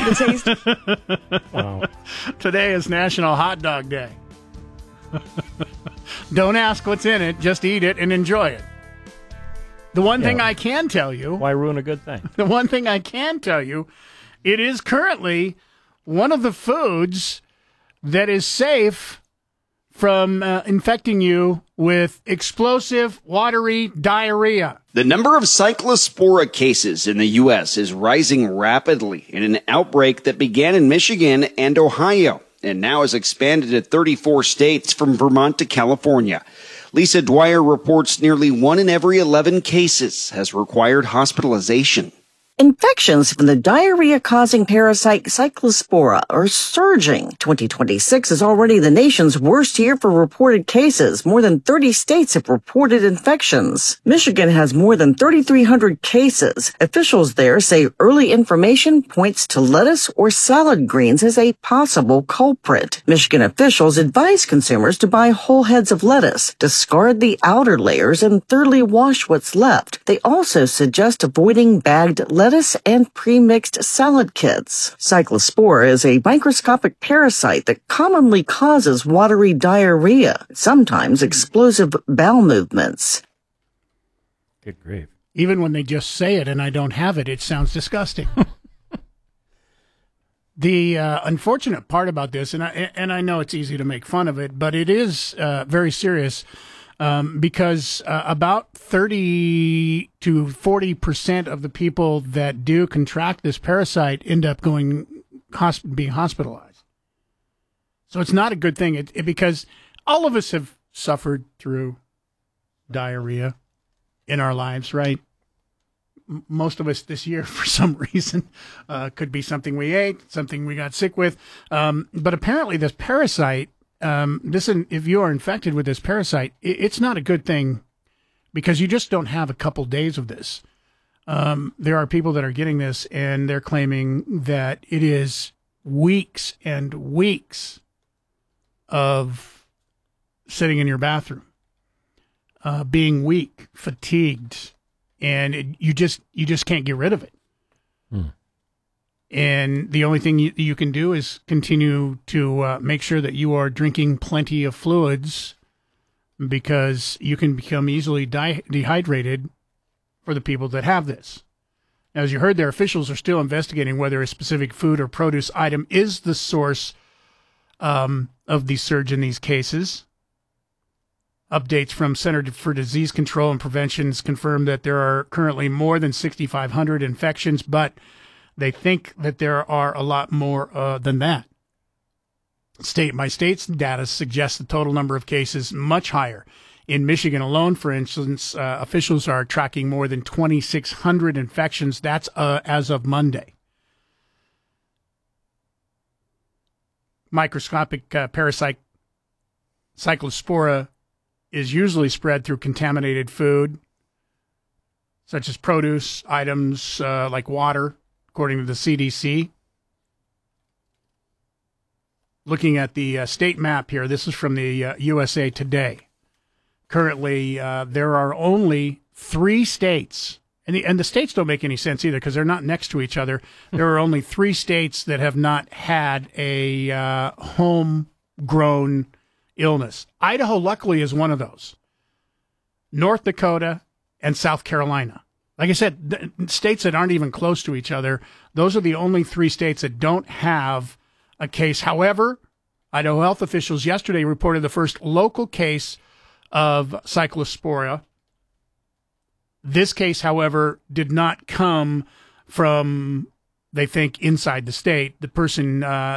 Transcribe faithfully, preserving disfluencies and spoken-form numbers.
the taste. Wow. Today is National Hot Dog Day. Don't ask what's in it, just eat it and enjoy it. The one Yeah. thing I can tell you, Why ruin a good thing? the one thing I can tell you, it is currently one of the foods that is safe from uh, infecting you with explosive, watery diarrhea. The number of cyclospora cases in the U S is rising rapidly in an outbreak that began in Michigan and Ohio and now has expanded to thirty-four states from Vermont to California. Lisa Dwyer reports nearly one in every eleven cases has required hospitalization. Infections from the diarrhea-causing parasite Cyclospora are surging. twenty twenty-six is already the nation's worst year for reported cases. More than thirty states have reported infections. Michigan has more than thirty-three hundred cases. Officials there say early information points to lettuce or salad greens as a possible culprit. Michigan officials advise consumers to buy whole heads of lettuce, discard the outer layers, and thoroughly wash what's left. They also suggest avoiding bagged lettuce lettuce and pre-mixed salad kits. Cyclospora is a microscopic parasite that commonly causes watery diarrhea, sometimes explosive bowel movements. Good grief. Even when they just say it and I don't have it, it sounds disgusting. The uh, unfortunate part about this, and I, and I know it's easy to make fun of it, but it is uh, very serious. Um, because uh, about thirty to forty percent of the people that do contract this parasite end up going hosp- being hospitalized. So it's not a good thing it, it, because all of us have suffered through diarrhea in our lives, right? M- most of us this year, for some reason, uh, could be something we ate, something we got sick with. Um, but apparently this parasite, Um, this, if you are infected with this parasite, it's not a good thing because you just don't have a couple days of this. Um, there are people that are getting this and they're claiming that it is weeks and weeks of sitting in your bathroom, uh, being weak, fatigued, and it, you just you just can't get rid of it. Hmm. And the only thing you, you can do is continue to uh, make sure that you are drinking plenty of fluids because you can become easily di- dehydrated for the people that have this. Now, as you heard there, officials are still investigating whether a specific food or produce item is the source um, of the surge in these cases. Updates from Center for Disease Control and Prevention confirm that there are currently more than sixty-five hundred infections, but they think that there are a lot more uh, than that. State by state's data suggests the total number of cases much higher. In Michigan alone, for instance, uh, officials are tracking more than twenty-six hundred infections. That's uh, as of Monday. Microscopic uh, parasite Cyclospora is usually spread through contaminated food, such as produce items uh, like water, according to the C D C. Looking at the uh, state map here, this is from the uh, U S A Today. Currently, uh, there are only three states, and the, and the states don't make any sense either because they're not next to each other. There are only three states that have not had a uh, homegrown illness. Idaho, luckily, is one of those. North Dakota and South Carolina. Like I said, the states that aren't even close to each other, those are the only three states that don't have a case. However, Idaho health officials yesterday reported the first local case of Cyclospora. This case, however, did not come from, they think, inside the state. The person uh,